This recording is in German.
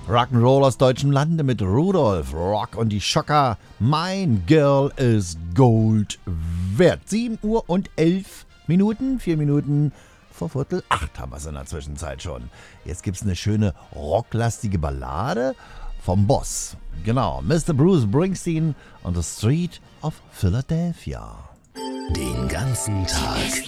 Rock'n'Roll aus deutschem Lande mit Rudolf Rock und die Schocker. Mein Girl is Gold wert. 7 Uhr und 11 Minuten, 4 Minuten vor 7:45 haben wir es in der Zwischenzeit schon. Jetzt gibt's eine schöne rocklastige Ballade vom Boss. Genau, Mr. Bruce Springsteen on the Street of Philadelphia. Den ganzen Tag